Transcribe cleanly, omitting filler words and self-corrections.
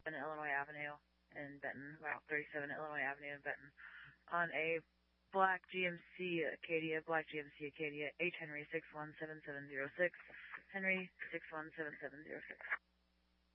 Illinois Avenue in Benton, Route 37 Illinois Avenue in Benton, on a Black GMC Acadia, H. Henry 617706, Henry 617706.